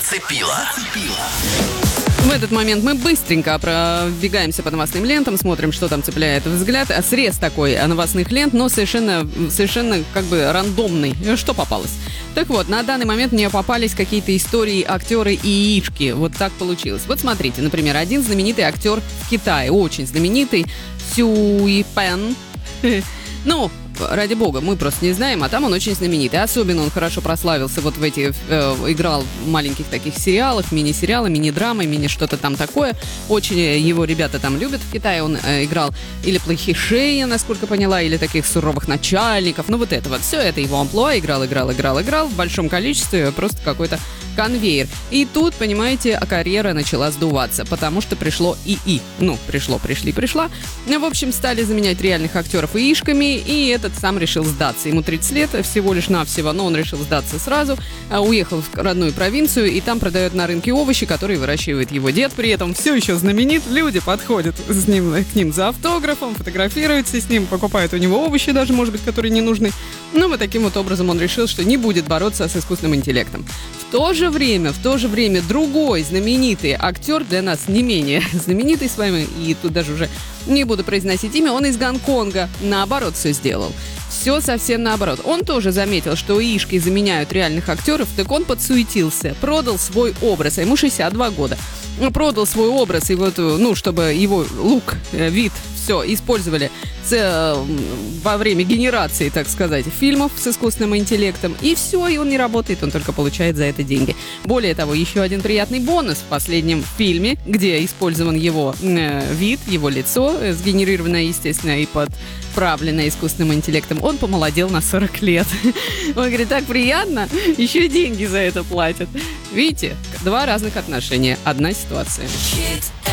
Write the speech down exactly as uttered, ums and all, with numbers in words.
Зацепила. В этот момент мы быстренько пробегаемся по новостным лентам, смотрим, что там цепляет взгляд. А срез такой новостных лент, но совершенно, совершенно как бы рандомный. Что попалось? Так вот, на данный момент мне попались какие-то истории актеры и яички. Вот так получилось. Вот смотрите, например, один знаменитый актер в Китае, очень знаменитый, Сюй Пен. Ну, ради бога, мы просто не знаем, а там он очень знаменитый. Особенно он хорошо прославился вот в этих, э, играл в маленьких таких сериалах, мини-сериалы, мини-драмы, мини-что-то там такое. Очень его ребята там любят в Китае. Он э, играл или плохишей, насколько поняла, или таких суровых начальников. Ну вот это вот, все это его амплуа. Играл, играл, играл, играл в большом количестве, просто какой-то конвейер. И тут, понимаете, карьера начала сдуваться, потому что пришло ИИ. Ну, пришло, пришли, пришла. В общем, стали заменять реальных актеров яичками, и этот сам решил сдаться. Ему тридцать лет всего лишь навсего, но он решил сдаться сразу. Уехал в родную провинцию, и там продает на рынке овощи, которые выращивает его дед. При этом все еще знаменит. Люди подходят с ним, к ним за автографом, фотографируются с ним, покупают у него овощи даже, может быть, которые не нужны. Ну, вот таким вот образом он решил, что не будет бороться с искусственным интеллектом. В то же время, в то же время другой знаменитый актер, для нас не менее знаменитый с вами, и тут даже уже не буду произносить имя, он из Гонконга, наоборот все сделал. Все совсем наоборот. Он тоже заметил, что яички заменяют реальных актеров, так он подсуетился, продал свой образ, а ему шестьдесят два года. Продал свой образ, и вот, ну, чтобы его лук, вид, все использовали с, во время генерации, так сказать, фильмов с искусственным интеллектом. И все, и он не работает, он только получает за это деньги. Более того, еще один приятный бонус в последнем фильме, где использован его э, вид, его лицо, сгенерированное, естественно, и подправленное искусственным интеллектом. Он помолодел на сорок лет. Он говорит, так приятно, еще и деньги за это платят. Видите, два разных отношения, одна ситуация.